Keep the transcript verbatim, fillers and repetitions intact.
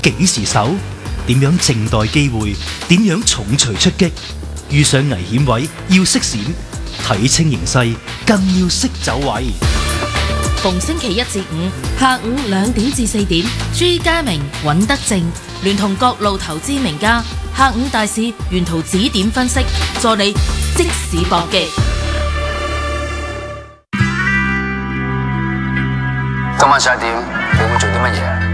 幾時守？點樣靜待機會？點樣重錘出擊？遇上危險位要識閃，睇清形勢更要識走位。 逢星期一至五下午兩點至四點，朱家明、尹德正聯同各路投資名家，下午大市沿途指點分析，助你即市搏擊。 今晚十一點，你會做啲乜嘢？